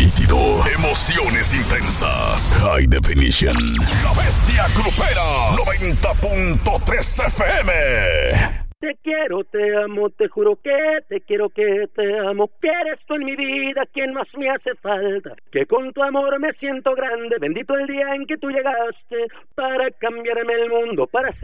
nítido, emociones intensas, high definition. La bestia grupera, 90.3 FM. Te quiero, te amo, te juro que te quiero, que te amo, que eres tú en mi vida quien más me hace falta, que con tu amor me siento grande, bendito el día en que tú llegaste para cambiarme el mundo, para